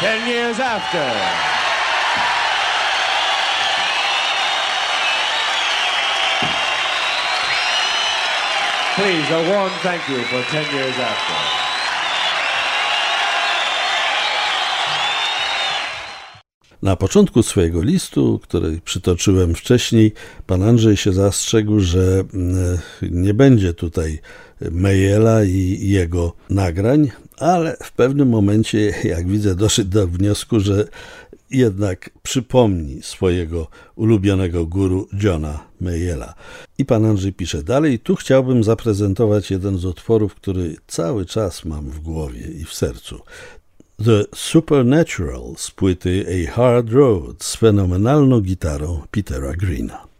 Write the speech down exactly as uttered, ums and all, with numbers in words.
Ten years after. Please, a warm thank you for ten years after. Na początku swojego listu, który przytoczyłem wcześniej, pan Andrzej się zastrzegł, że nie będzie tutaj Mayalla i jego nagrań, ale w pewnym momencie, jak widzę, doszedł do wniosku, że jednak przypomni swojego ulubionego guru Johna Mayalla. I pan Andrzej pisze dalej: tu chciałbym zaprezentować jeden z utworów, który cały czas mam w głowie i w sercu. The Supernatural z płyty A Hard Road z fenomenalną gitarą Petera Greena.